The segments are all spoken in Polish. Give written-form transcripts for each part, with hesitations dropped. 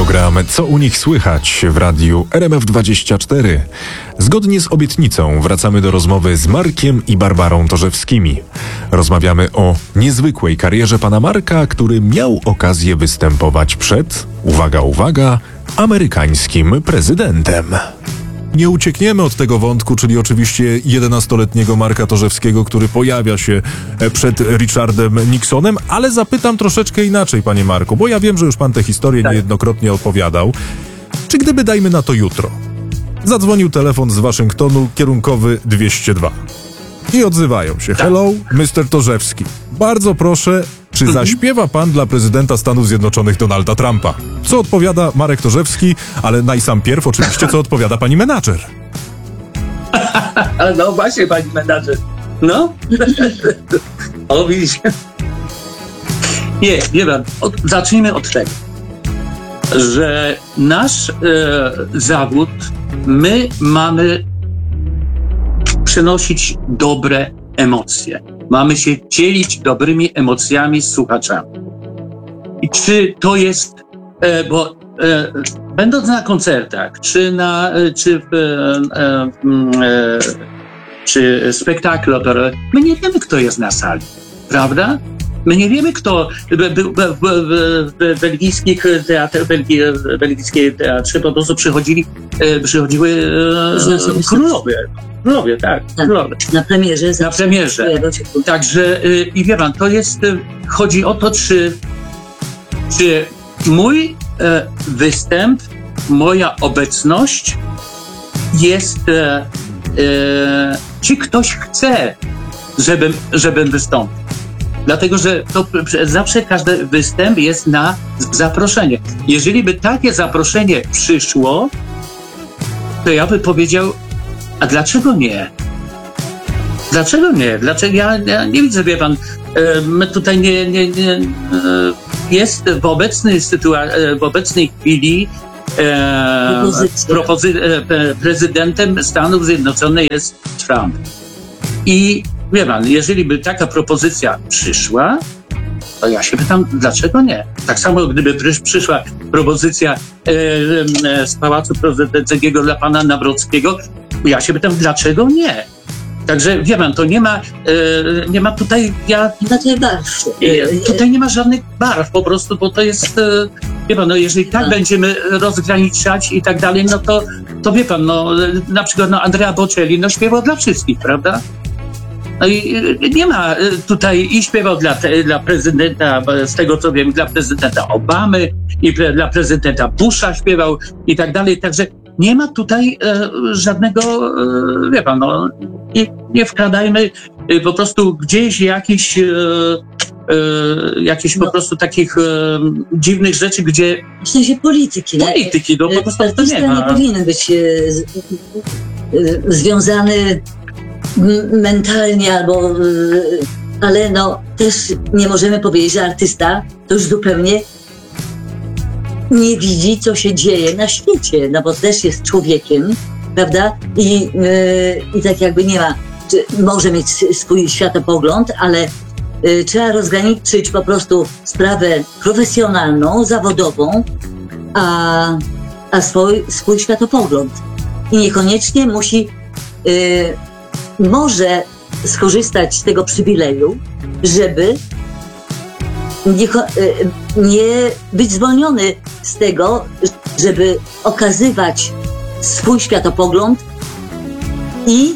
Program Co u nich słychać w radiu RMF24. Zgodnie z obietnicą wracamy do rozmowy z Markiem i Barbarą Torzewskimi. Rozmawiamy o niezwykłej karierze pana Marka, który miał okazję występować przed, uwaga, amerykańskim prezydentem. Nie uciekniemy od tego wątku, czyli oczywiście 11-letniego Marka Torzewskiego, który pojawia się przed Richardem Nixonem, ale zapytam troszeczkę inaczej, panie Marku, bo ja wiem, że już pan tę historię niejednokrotnie opowiadał. Czy gdyby, dajmy na to jutro, zadzwonił telefon z Waszyngtonu kierunkowy 202 i odzywają się: hello, Mr. Torzewski, bardzo proszę, czy zaśpiewa pan dla prezydenta Stanów Zjednoczonych Donalda Trumpa? Co odpowiada Marek Torzewski, ale najsampierw oczywiście, co odpowiada pani menadżer? No właśnie, pani menadżer. No. O, widzicie. Nie wiem, zacznijmy od tego, że nasz zawód, my mamy przynosić dobre emocje. Mamy się dzielić dobrymi emocjami z słuchaczami. I czy to jest, będąc na koncertach, czy spektaklu operowym, my nie wiemy, kto jest na sali, prawda? My nie wiemy, kto był w belgijskiej teatrze, po prostu przychodziły królowie, tak. Królowie. Na premierze. Także, i wie pan, to jest, chodzi o to, czy mój występ, moja obecność jest, czy ktoś chce, żebym wystąpił. Dlatego, że to zawsze każdy występ jest na zaproszenie. Jeżeli by takie zaproszenie przyszło, to ja bym powiedział: a dlaczego nie? Dlaczego nie? Dlaczego? Ja nie widzę, wie pan, my tutaj nie jest w obecnej chwili prezydentem Stanów Zjednoczonych jest Trump. I wie pan, jeżeli by taka propozycja przyszła, to ja się pytam, dlaczego nie? Tak samo gdyby przyszła propozycja z Pałacu Prezydenckiego dla pana Nawrockiego, ja się pytam, dlaczego nie? Także wie pan, to nie ma tutaj, tutaj nie ma żadnych barw po prostu, bo to jest, wie pan, no jeżeli tak będziemy rozgraniczać i tak dalej, no to wie pan, no na przykład Andrea Bocelli, śpiewał dla wszystkich, prawda? No i nie ma tutaj, i śpiewał dla prezydenta, z tego co wiem, dla prezydenta Obamy i dla prezydenta Busha śpiewał i tak dalej, także nie ma tutaj żadnego, wie pan, no nie wkładajmy po prostu gdzieś jakichś po prostu takich dziwnych rzeczy, gdzie... W sensie polityki, no po prostu to nie ma. Nie powinien być związany mentalnie albo... Ale też nie możemy powiedzieć, że artysta to już zupełnie nie widzi, co się dzieje na świecie, bo też jest człowiekiem, prawda? I tak jakby nie ma, może mieć swój światopogląd, ale trzeba rozgraniczyć po prostu sprawę profesjonalną, zawodową, a swój światopogląd. I niekoniecznie może skorzystać z tego przywileju, żeby nie być zwolniony z tego, żeby okazywać swój światopogląd i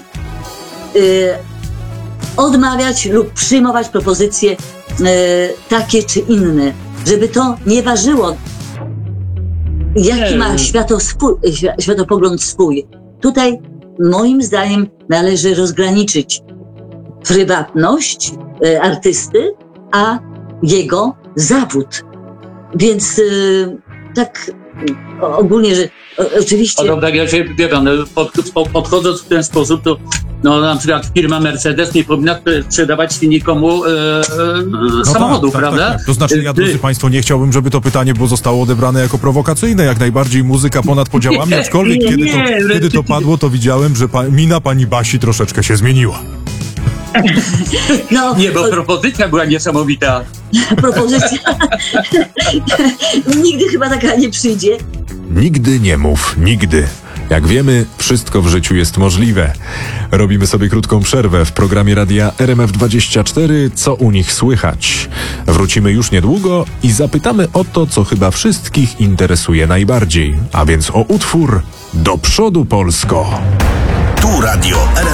odmawiać lub przyjmować propozycje takie czy inne, żeby to nie ważyło, jaki ma światopogląd swój. Tutaj moim zdaniem należy rozgraniczyć prywatność artysty, a jego zawód. Więc tak ogólnie, że oczywiście... Tak, ja się, wie pan, podchodząc w ten sposób, to na przykład firma Mercedes nie powinna sprzedawać nikomu samochodu, prawda? Tak. To znaczy, ja, drodzy państwo, nie chciałbym, żeby to pytanie zostało odebrane jako prowokacyjne, jak najbardziej muzyka ponad podziałami, aczkolwiek kiedy to padło, to widziałem, że mina pani Basi troszeczkę się zmieniła. No, Nie, bo propozycja była niesamowita. propozycja nigdy chyba taka nie przyjdzie. Nigdy nie mów, nigdy. Jak wiemy, wszystko w życiu jest możliwe. Robimy sobie krótką przerwę w programie radia RMF24, co u nich słychać. Wrócimy już niedługo i zapytamy o to, co chyba wszystkich interesuje najbardziej, a więc o utwór Do przodu Polsko. Tu radio RMF.